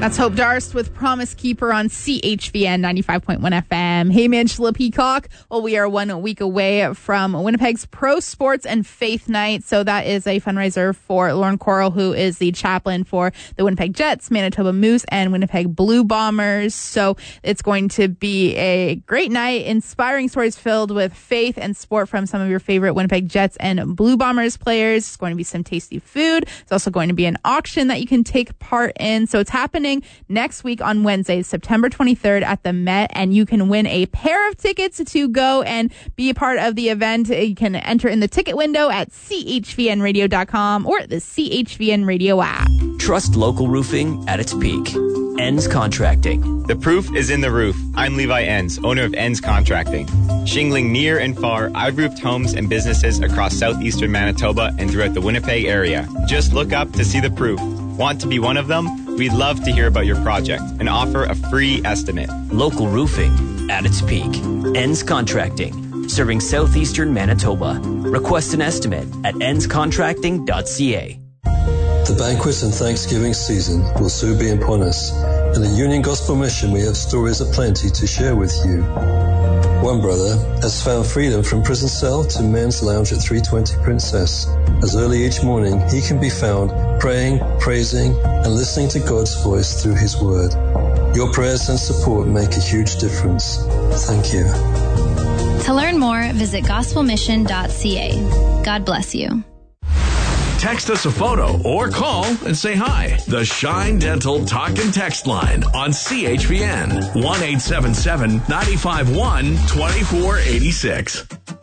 That's Hope Darst with Promise Keeper on CHVN 95.1 FM. Hey, Angela Peacock. Well, we are 1 week away from Winnipeg's Pro Sports and Faith Night. So that is a fundraiser for Lauren Coral, who is the chaplain for the Winnipeg Jets, Manitoba Moose, and Winnipeg Blue Bombers. So it's going to be a great night, inspiring stories filled with faith and sport from some of your favorite Winnipeg Jets and Blue Bombers players. It's going to be some tasty food. It's also going to be an auction that you can take part in. So it's happening next week on Wednesday, September 23rd at the Met, and you can win a pair of tickets to go and be a part of the event. You can enter in the ticket window at chvnradio.com or the CHVN Radio app. Trust local roofing at its peak. Enns Contracting. The proof is in the roof. I'm Levi Enns, owner of Enns Contracting. Shingling near and far, I've roofed homes and businesses across southeastern Manitoba and throughout the Winnipeg area. Just look up to see the proof. Want to be one of them? We'd love to hear about your project and offer a free estimate. Local roofing at its peak. Enns Contracting. Serving southeastern Manitoba. Request an estimate at ennscontracting.ca. The banquet and Thanksgiving season will soon be upon us. In the Union Gospel Mission, we have stories aplenty to share with you. One brother has found freedom from prison cell to men's lounge at 320 Princess. As early each morning, he can be found praying, praising, and listening to God's voice through His Word. Your prayers and support make a huge difference. Thank you. To learn more, visit gospelmission.ca. God bless you. Text us a photo or call and say hi. The Shine Dental Talk and Text line on CHVN 1-877-951-2486.